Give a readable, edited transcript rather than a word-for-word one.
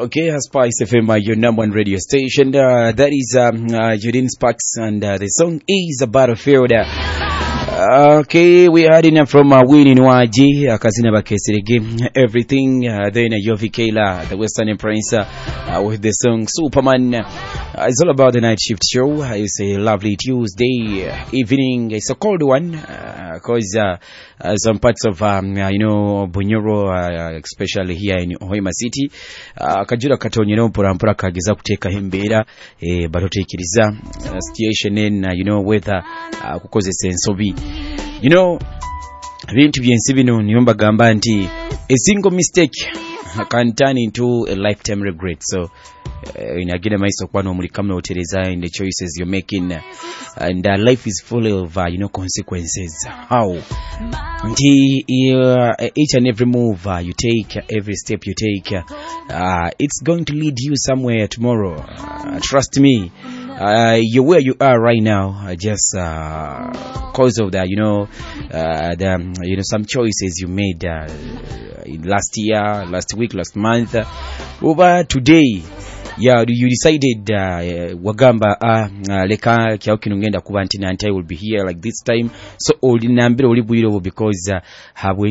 Okay, Spice FM, your number one radio station. That is Judin Sparks, and the song is a Battlefield. Okay, we are in from Winnie Waji, Kazina Bakesirigi, everything. Then Yovi Kayla, the Western Prince, with the song Superman. It's all about the night shift show. It's a lovely Tuesday evening. It's a cold one, because some parts of, Bunyoro, especially here in Hoima City, Kajura Katon, Purampura Kagiza kuteka hembera, batotekiriza, situation in, weather, kukoze sensobi. Bintu byensi bino nyumba gamba nti a single mistake can turn into a lifetime regret. So inagina maiso kwano muri kamwe utereza in the choices you're making, and life is full of consequences. How each and every move you take, every step you take, it's going to lead you somewhere tomorrow. Trust me. You're where you are right now, just cause of that, some choices you made last year, last week, last month, over today. Yeah, you decided wagamba leka kyao kinungenda kuba nti nanti I will be here like this time, so oli nambira oli bwiro because habwe